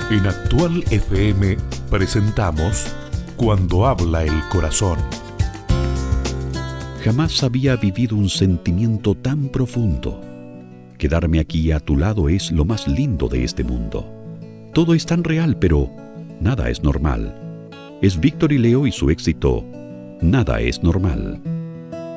En Actual FM presentamos Cuando habla el corazón. Jamás había vivido un sentimiento tan profundo. Quedarme aquí a tu lado es lo más lindo de este mundo. Todo es tan real, pero nada es normal. Es Víctor y Leo y su éxito Nada es normal.